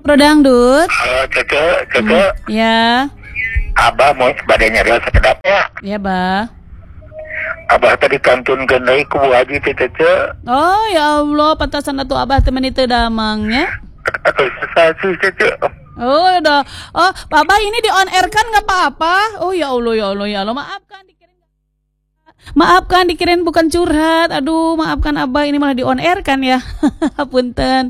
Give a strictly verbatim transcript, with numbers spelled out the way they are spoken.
Bro Dangdut. Halo, Cece, Cece. Hmm, ya. Abah mau sebagai nyari sekedapnya. Ya, Bah. Abah tadi kantun gendai ku Bu Haji teh, Cece. Oh, ya Allah, pantasan atuh Abah temen itu damangnya. Atau susah sih, Cece. Oh, udah. Oh, Abah ini di on air kan enggak apa-apa. Oh, ya Allah, ya Allah, ya Allah. Maafkan dikirim. Maafkan dikirim bukan curhat. Aduh, maafkan Abah ini malah di on air kan ya. Punten.